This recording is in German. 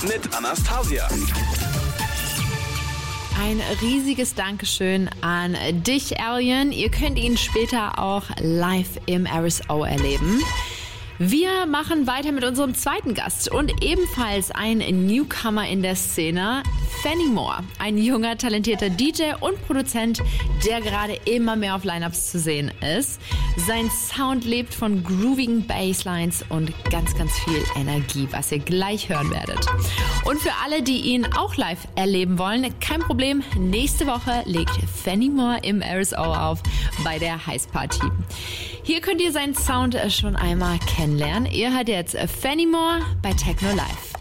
mit Anastasia. Ein riesiges Dankeschön an dich, Alien. Ihr könnt ihn später auch live im RSO erleben. Wir machen weiter mit unserem zweiten Gast und ebenfalls ein Newcomer in der Szene, Fanny Moore, ein junger, talentierter DJ und Produzent, der gerade immer mehr auf Lineups zu sehen ist. Sein Sound lebt von groovigen Basslines und ganz, ganz viel Energie, was ihr gleich hören werdet. Und für alle, die ihn auch live erleben wollen, kein Problem, nächste Woche legt Fanny Moore im RSO auf bei der Heiß Party. Hier könnt ihr seinen Sound schon einmal kennenlernen. Ihr hört jetzt Fanny Moore bei Techno Live.